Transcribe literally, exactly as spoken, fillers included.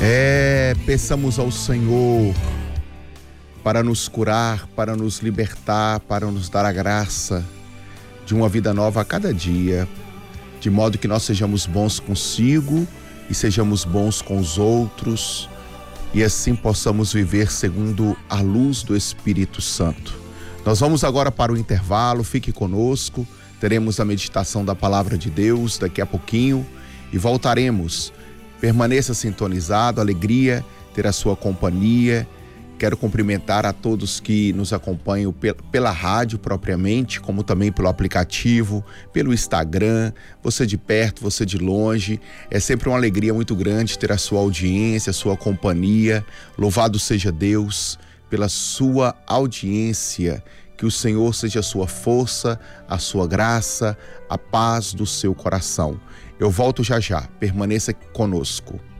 É, peçamos ao Senhor para nos curar, para nos libertar, para nos dar a graça de uma vida nova a cada dia, de modo que nós sejamos bons consigo e sejamos bons com os outros, e assim possamos viver segundo a luz do Espírito Santo. Nós vamos agora para o intervalo, fique conosco, teremos a meditação da Palavra de Deus daqui a pouquinho e voltaremos. Permaneça sintonizado, alegria ter a sua companhia. Quero cumprimentar a todos que nos acompanham pela rádio propriamente, como também pelo aplicativo, pelo Instagram, você de perto, você de longe. É sempre uma alegria muito grande ter a sua audiência, a sua companhia. Louvado seja Deus pela sua audiência. Que o Senhor seja a sua força, a sua graça, a paz do seu coração. Eu volto já já, permaneça conosco.